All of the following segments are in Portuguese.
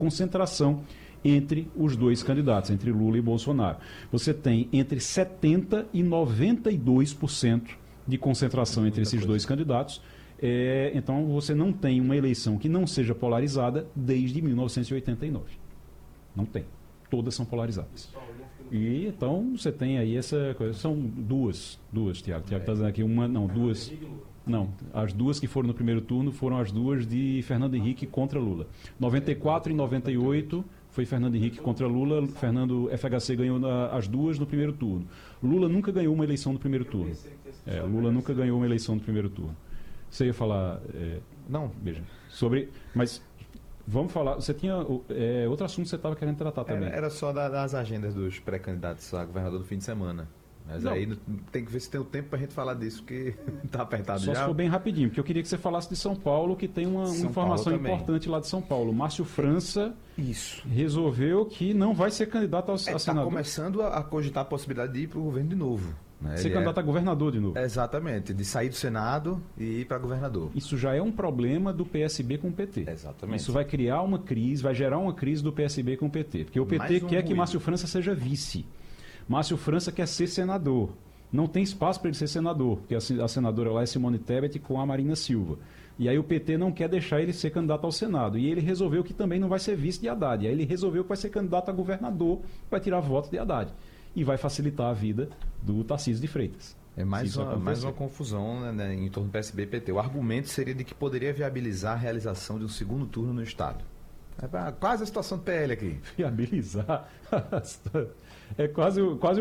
concentração entre os dois candidatos, entre Lula e Bolsonaro. Você tem entre 70% e 92% de concentração entre esses dois candidatos. Então, você não tem uma eleição que não seja polarizada desde 1989. Não tem. Todas são polarizadas. E então você tem aí essa coisa. São duas, Tiago. Tiago está dizendo aqui duas. Não, as duas que foram no primeiro turno foram as duas de Fernando Henrique contra Lula. 94 e 98 foi Fernando Henrique contra Lula. FHC ganhou as duas no primeiro turno. Lula nunca ganhou uma eleição no primeiro turno. Lula nunca ganhou uma eleição no primeiro turno. Você ia falar... Não. Veja, mas vamos falar... Você tinha outro assunto que você estava querendo tratar também. Era só das agendas dos pré-candidatos a governador do fim de semana. Mas aí tem que ver se tem o tempo para a gente falar disso, porque está apertado Só já. se for bem rapidinho, porque eu queria que você falasse de São Paulo, que tem uma informação importante lá de São Paulo. Márcio França resolveu que não vai ser candidato a senador. Está começando a cogitar a possibilidade de ir para o governo de novo. Né? Ser candidato a governador de novo. Exatamente, de sair do Senado e ir para governador. Isso já é um problema do PSB com o PT. Exatamente. Isso vai criar uma crise, vai gerar uma crise do PSB com o PT. Porque o PT quer que Márcio França seja vice. Márcio França quer ser senador. Não tem espaço para ele ser senador, porque a senadora lá é Simone Tebet com a Marina Silva. E aí o PT não quer deixar ele ser candidato ao Senado. E ele resolveu que também não vai ser vice de Haddad. E aí ele resolveu que vai ser candidato a governador, vai tirar voto de Haddad. E vai facilitar a vida do Tarcísio de Freitas. É mais uma confusão, né, em torno do PSB e PT. O argumento seria de que poderia viabilizar a realização de um segundo turno no Estado. Quase a situação do PL aqui. Viabilizar? É quase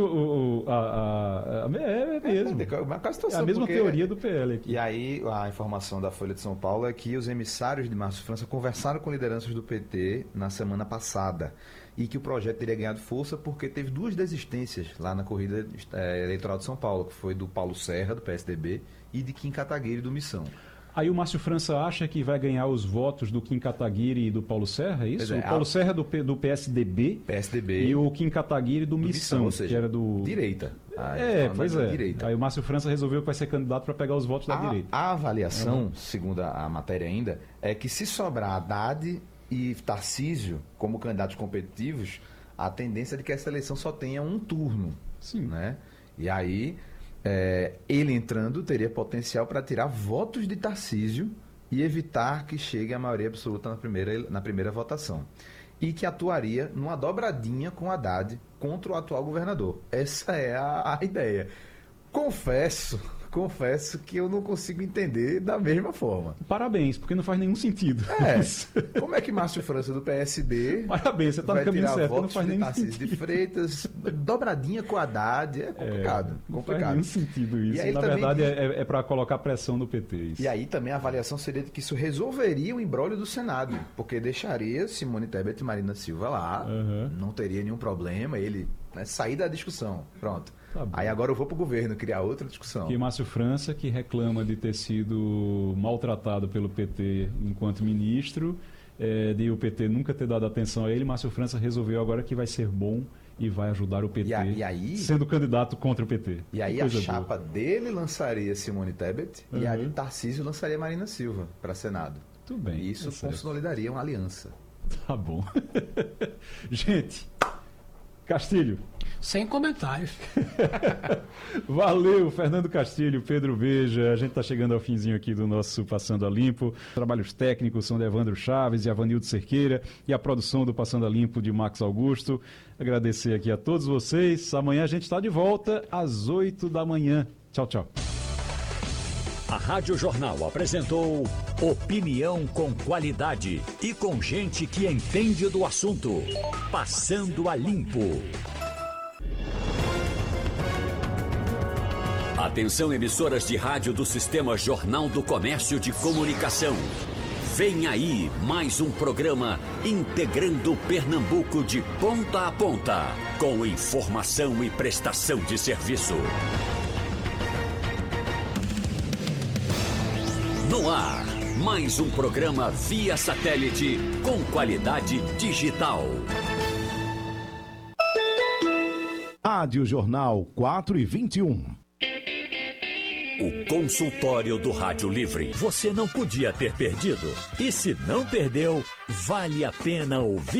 mesmo. É a mesma teoria do PL aqui. E aí a informação da Folha de São Paulo é que os emissários de Márcio França conversaram com lideranças do PT na semana passada e que o projeto teria ganhado força porque teve duas desistências lá na corrida eleitoral de São Paulo, que foi do Paulo Serra, do PSDB, e de Kim Kataguiri, do Missão. Aí o Márcio França acha que vai ganhar os votos do Kim Kataguiri e do Paulo Serra, é isso? O Paulo Serra do PSDB e o Kim Kataguiri do Missão, ou seja, que era do... direita. Pois é. Direita. Aí o Márcio França resolveu que vai ser candidato para pegar os votos da direita. A avaliação, segundo a matéria ainda, é que se sobrar Haddad e Tarcísio como candidatos competitivos, a tendência é de que essa eleição só tenha um turno. Sim. Né? E aí... ele entrando teria potencial para tirar votos de Tarcísio e evitar que chegue a maioria absoluta na primeira votação. E que atuaria numa dobradinha com Haddad contra o atual governador. Essa é a ideia. Confesso que eu não consigo entender da mesma forma. Parabéns, porque não faz nenhum sentido. Como é que Márcio França do PSB Parabéns, você está no caminho certo, não faz nenhum sentido. De Freitas, dobradinha com Haddad, é complicado. Não faz nenhum sentido isso. E na verdade é para colocar pressão no PT. Isso. E aí também a avaliação seria de que isso resolveria o imbróglio do Senado, porque deixaria Simone Tebet e Marina Silva lá, não teria nenhum problema, ele sair da discussão. Pronto. Tá, aí agora eu vou para o governo criar outra discussão. Que Márcio França, que reclama de ter sido maltratado pelo PT enquanto ministro, de o PT nunca ter dado atenção a ele, Márcio França resolveu agora que vai ser bom e vai ajudar o PT, e aí, sendo candidato contra o PT. E aí a chapa dele lançaria Simone Tebet e a de Tarcísio lançaria Marina Silva para Senado. Tudo bem. E isso consolidaria uma aliança. Tá bom. Gente, Castilho. Sem comentários. Valeu, Fernando Castilho, Pedro Beja. A gente está chegando ao finzinho aqui do nosso Passando a Limpo. Trabalhos técnicos são de Evandro Chaves e Avanildo Cerqueira e a produção do Passando a Limpo de Max Augusto. Agradecer aqui a todos vocês. Amanhã a gente está de volta às 8 da manhã. Tchau, tchau. A Rádio Jornal apresentou opinião com qualidade e com gente que entende do assunto. Passando a Limpo. Atenção, emissoras de rádio do Sistema Jornal do Comércio de Comunicação. Vem aí mais um programa integrando Pernambuco de ponta a ponta, com informação e prestação de serviço. No ar, mais um programa via satélite com qualidade digital. Rádio Jornal 4:21. O consultório do Rádio Livre. Você não podia ter perdido. E se não perdeu, vale a pena ouvir.